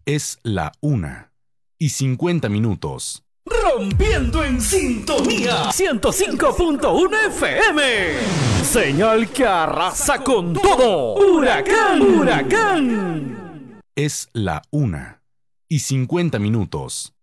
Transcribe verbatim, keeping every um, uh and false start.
Es la una y cincuenta minutos. Rompiendo en sintonía ciento cinco punto uno F M. Señal que arrasa con todo. Huracán, huracán. Es la una y cincuenta minutos.